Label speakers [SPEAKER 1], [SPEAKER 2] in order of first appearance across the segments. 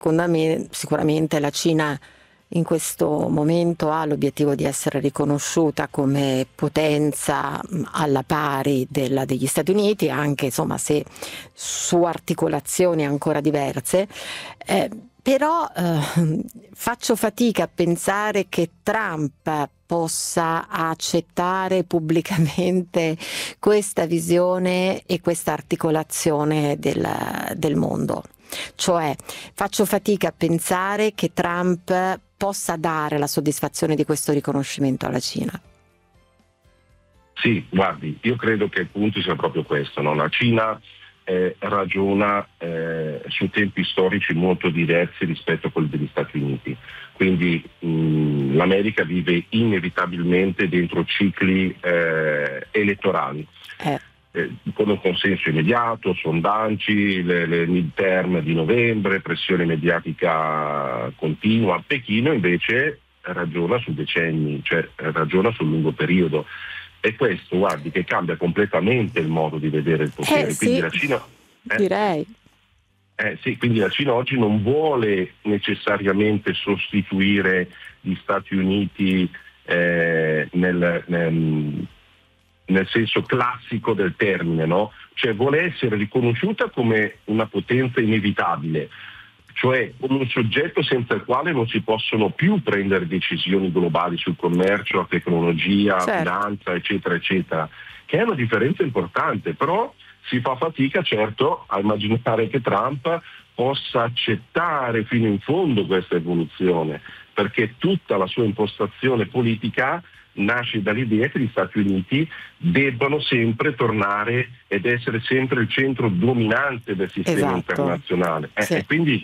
[SPEAKER 1] secondo me sicuramente la Cina in questo momento ha l'obiettivo di essere riconosciuta come potenza alla pari degli Stati Uniti, anche insomma se su articolazioni ancora diverse. Però faccio fatica a pensare che Trump possa accettare pubblicamente questa visione e questa articolazione del mondo. Cioè, faccio fatica a pensare che Trump possa dare la soddisfazione di questo riconoscimento alla Cina.
[SPEAKER 2] Sì, guardi, io credo che il punto sia proprio questo, no? La Cina ragiona su tempi storici molto diversi rispetto a quelli degli Stati Uniti, quindi l'America vive inevitabilmente dentro cicli elettorali. Con un consenso immediato, sondaggi, le midterm di novembre, pressione mediatica continua. Pechino invece ragiona su decenni, cioè ragiona sul lungo periodo. E questo, guardi, che cambia completamente il modo di vedere il potere. Quindi
[SPEAKER 1] sì,
[SPEAKER 2] la Cina,
[SPEAKER 1] direi.
[SPEAKER 2] Sì, quindi la Cina oggi non vuole necessariamente sostituire gli Stati Uniti nel senso classico del termine, no? Cioè vuole essere riconosciuta come una potenza inevitabile, cioè come un soggetto senza il quale non si possono più prendere decisioni globali sul commercio, la tecnologia, la finanza, eccetera, eccetera, che è una differenza importante, però si fa fatica certo a immaginare che Trump possa accettare fino in fondo questa evoluzione, perché tutta la sua impostazione politica nasce dall'idea che gli Stati Uniti debbano sempre tornare ed essere sempre il centro dominante del sistema internazionale. E quindi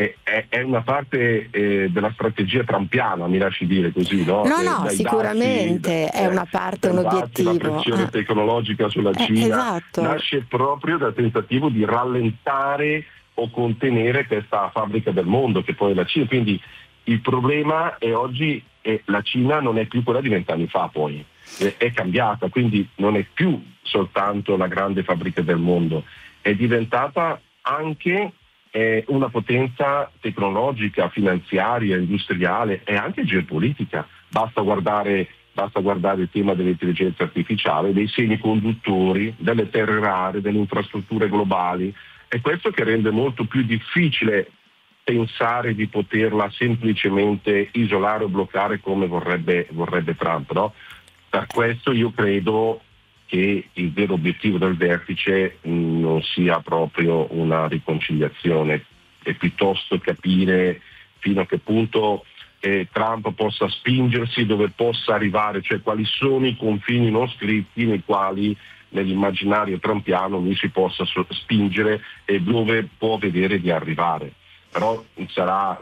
[SPEAKER 2] è una parte della strategia trumpiana, mi lasci dire così, no?
[SPEAKER 1] No, sicuramente è una parte, un obiettivo.
[SPEAKER 2] La pressione tecnologica sulla Cina nasce proprio dal tentativo di rallentare o contenere questa fabbrica del mondo che poi è la Cina. Quindi il problema è oggi la Cina non è più quella di 20 anni fa, poi è cambiata, quindi non è più soltanto la grande fabbrica del mondo, è diventata anche una potenza tecnologica, finanziaria, industriale e anche geopolitica. Basta guardare il tema dell'intelligenza artificiale, dei semiconduttori, delle terre rare, delle infrastrutture globali. È questo che rende molto più difficile pensare di poterla semplicemente isolare o bloccare come vorrebbe Trump, no? Per questo io credo che il vero obiettivo del vertice non sia proprio una riconciliazione, è piuttosto capire fino a che punto Trump possa spingersi, dove possa arrivare, cioè quali sono i confini non scritti nei quali nell'immaginario trumpiano lui si possa spingere e dove può vedere di arrivare. Però sarà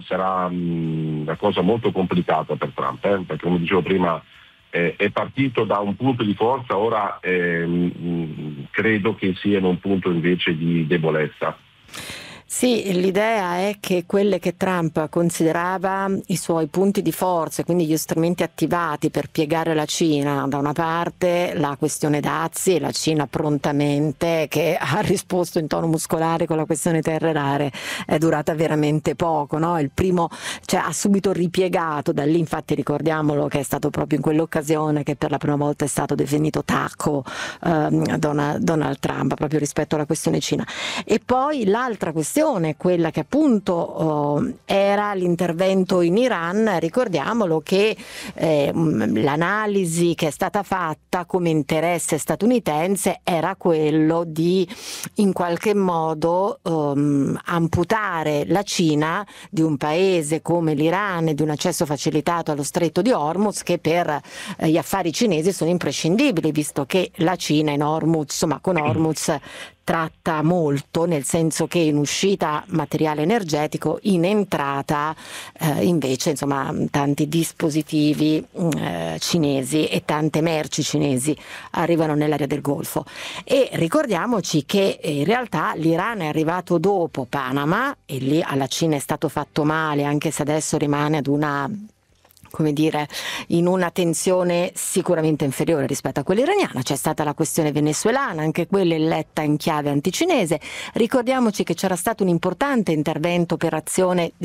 [SPEAKER 2] una cosa molto complicata per Trump, perché come dicevo prima è partito da un punto di forza, ora credo che sia in un punto invece di debolezza.
[SPEAKER 1] Sì, l'idea è che quelle che Trump considerava i suoi punti di forza, quindi gli strumenti attivati per piegare la Cina, da una parte la questione dazi e la Cina prontamente che ha risposto in tono muscolare con la questione terre rare, è durata veramente poco, no? Il primo, cioè, ha subito ripiegato da lì, infatti ricordiamolo che è stato proprio in quell'occasione che per la prima volta è stato definito taco Donald Trump proprio rispetto alla questione Cina. E poi l'altra questione, quella che appunto era l'intervento in Iran, ricordiamolo che l'analisi che è stata fatta come interesse statunitense era quello di in qualche modo amputare la Cina di un paese come l'Iran e di un accesso facilitato allo stretto di Hormuz, che per gli affari cinesi sono imprescindibili, visto che la Cina in Hormuz, insomma con Hormuz tratta molto, nel senso che in uscita materiale energetico, in entrata invece insomma tanti dispositivi cinesi e tante merci cinesi arrivano nell'area del Golfo. E ricordiamoci che in realtà l'Iran è arrivato dopo Panama e lì alla Cina è stato fatto male, anche se adesso rimane ad una come dire, in una tensione sicuramente inferiore rispetto a quella iraniana. C'è stata la questione venezuelana, anche quella letta in chiave anticinese. Ricordiamoci che c'era stato un importante intervento, operazione